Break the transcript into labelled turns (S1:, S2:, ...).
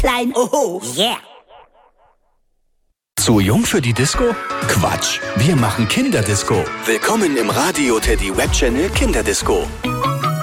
S1: klein, oho. Yeah.
S2: Zu jung für die Disco? Quatsch, wir machen Kinderdisco. Willkommen im Radio Teddy Web Channel Kinderdisco.